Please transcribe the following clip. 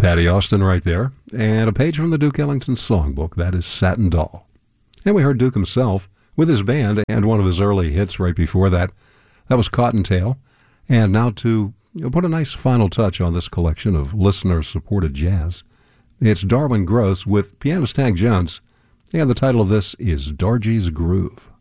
Patty Austin right there, and a page from the Duke Ellington songbook, that is Satin Doll. And we heard Duke himself with his band, and one of his early hits right before that, that was Cottontail. And now to put a nice final touch on this collection of listener-supported jazz, it's Darwin Gross with pianist Hank Jones, and the title of this is Dargy's Groove.